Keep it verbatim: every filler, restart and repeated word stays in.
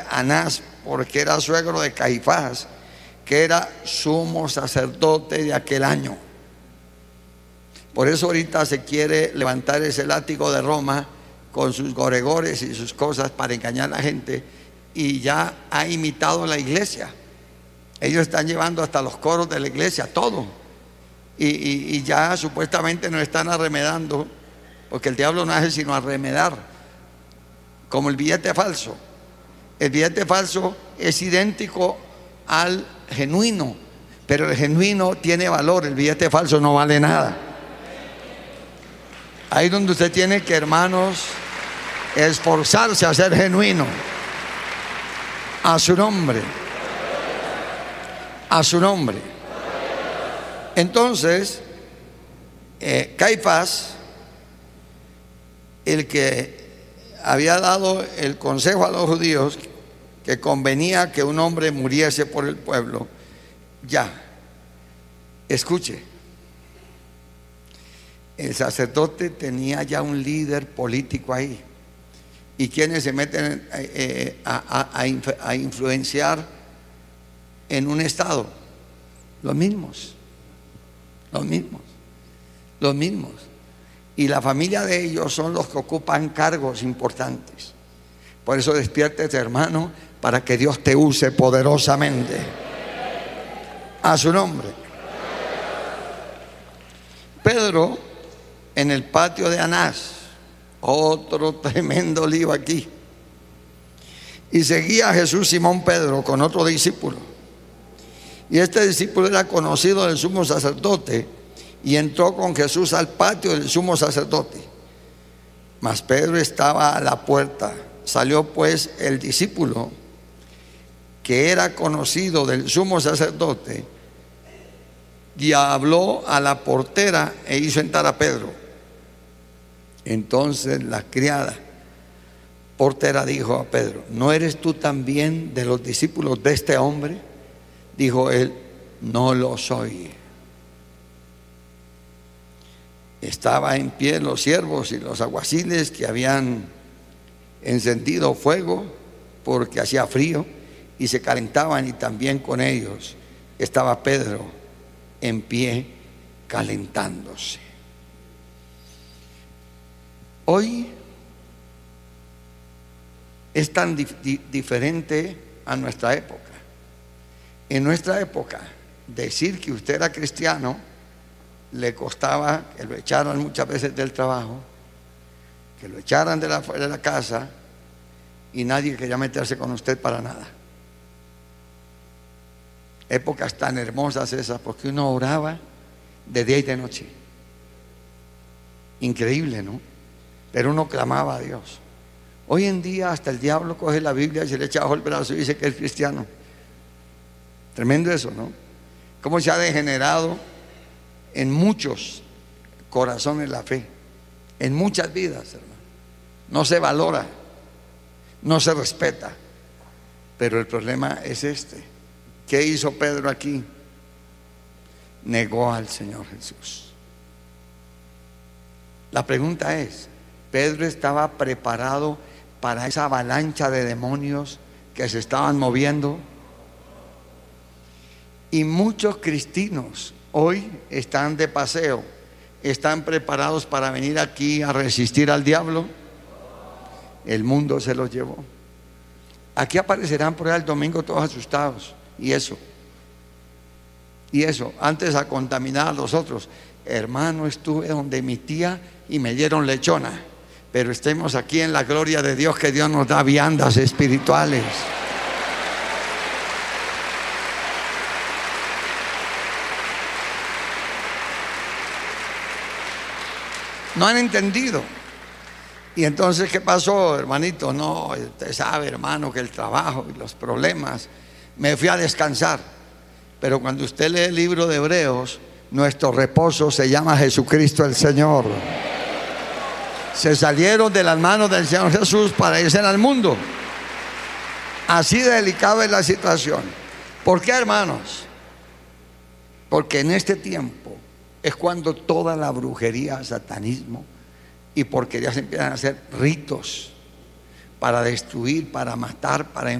Anás, porque era suegro de Caifás, que era sumo sacerdote de aquel año. Por eso ahorita se quiere levantar ese látigo de Roma con sus goregores y sus cosas para engañar a la gente, y ya ha imitado la iglesia. Ellos están llevando hasta los coros de la iglesia, todo, y, y, y ya supuestamente nos están arremedando, porque el diablo no hace sino arremedar, como el billete falso. El billete falso es idéntico al genuino, pero el genuino tiene valor, el billete falso no vale nada. Ahí donde usted tiene que, hermanos, esforzarse a ser genuino. A su nombre. A su nombre. Entonces, eh, Caifás, el que había dado el consejo a los judíos que convenía que un hombre muriese por el pueblo, ya, escuche, el sacerdote tenía ya un líder político ahí. ¿Y quienes se meten eh, a, a, a influenciar en un estado? Los mismos, los mismos, los mismos. Y la familia de ellos son los que ocupan cargos importantes. Por eso despiértete, hermano, para que Dios te use poderosamente. A su nombre. Pedro, en el patio de Anás, otro tremendo lío aquí, y seguía a Jesús Simón Pedro con otro discípulo, y este discípulo era conocido del sumo sacerdote, y entró con Jesús al patio del sumo sacerdote. Mas Pedro estaba a la puerta. Salió pues el discípulo, que era conocido del sumo sacerdote, y habló a la portera e hizo entrar a Pedro. Entonces la criada portera dijo a Pedro: ¿no eres tú también de los discípulos de este hombre? Dijo él: no lo soy. Estaba en pie los siervos y los alguaciles que habían encendido fuego porque hacía frío, y se calentaban, y también con ellos estaba Pedro en pie calentándose. Hoy es tan dif diferente a nuestra época. En nuestra época, decir que usted era cristiano le costaba que lo echaran muchas veces del trabajo, que lo echaran de la, de la casa, y nadie quería meterse con usted para nada. Épocas tan hermosas esas, porque uno oraba de día y de noche. Increíble, ¿no? Pero uno clamaba a Dios. Hoy en día hasta el diablo coge la Biblia y se le echa bajo el brazo y dice que es cristiano. Tremendo eso, ¿no? Cómo se ha degenerado en muchos corazones la fe, en muchas vidas, hermano. No se valora, no se respeta. Pero el problema es este. ¿Qué hizo Pedro aquí? Negó al Señor Jesús. La pregunta es: ¿Pedro estaba preparado para esa avalancha de demonios que se estaban moviendo? Y muchos cristianos hoy están de paseo, están preparados para venir aquí a resistir al diablo. El mundo se los llevó. Aquí aparecerán por ahí el domingo todos asustados. Y eso, y eso, antes a contaminar a los otros. Hermano, estuve donde mi tía y me dieron lechona, pero estemos aquí en la gloria de Dios, que Dios nos da viandas espirituales. No han entendido. Y entonces, ¿qué pasó, hermanito? No, usted sabe, hermano, que el trabajo y los problemas. Me fui a descansar. Pero cuando usted lee el libro de Hebreos, nuestro reposo se llama Jesucristo el Señor. Se salieron de las manos del Señor Jesús para irse al mundo. Así de delicada es la situación. ¿Por qué, hermanos? Porque en este tiempo es cuando toda la brujería, satanismo y porquerías empiezan a hacer ritos para destruir, para matar, para